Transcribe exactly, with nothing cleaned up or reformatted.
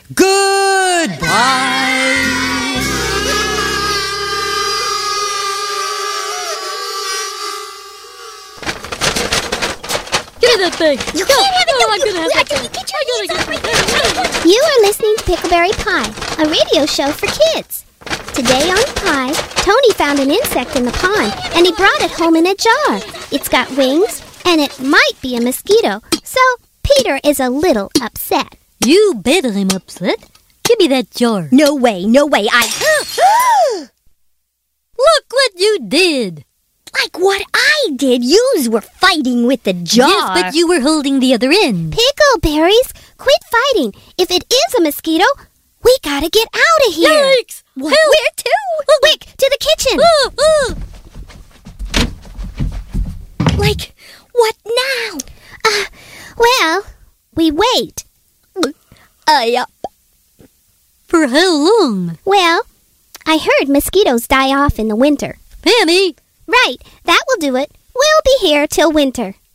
Goodbye! Get that thing! You can't have it! No, I'm gonna have I that thing! can get your I gotta hands get off that thing! You are listening to Pickleberry Pie, a radio show for kids. Today on Pie, Tony found an insect in the pond, and he brought it home in a jar. It's got wings, and it might be a mosquito, so Peter is a little upset. You bet I'm upset. Give me that jar. No way, no way, I... Look what you did! Like what I did, yous were fighting with the jar. Yes, but you were holding the other end. Pickleberries, quit fighting. If it is a mosquito, we gotta get out of here. Yikes! Wh- Help! Where to? Quick, to the kitchen. Uh, uh. Like, what now? Uh, well, we wait. Uh, up. For how long? Well, I heard mosquitoes die off in the winter. Pammy! Right, that will do it. We'll be here till winter.